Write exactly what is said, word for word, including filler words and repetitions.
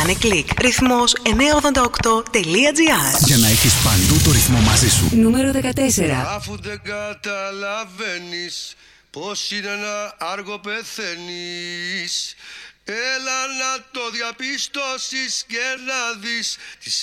Κάνε κλικ. Ρυθμός εννιακόσια ογδόντα οκτώ τελεία τζι άρ. Για να έχεις παντού το ρυθμό μαζί σου. Νούμερο δεκατέσσερα. Αφού δεν καταλαβαίνεις πως είναι ένα άργο πεθαίνεις, έλα να το διαπιστώσεις και να δεις τις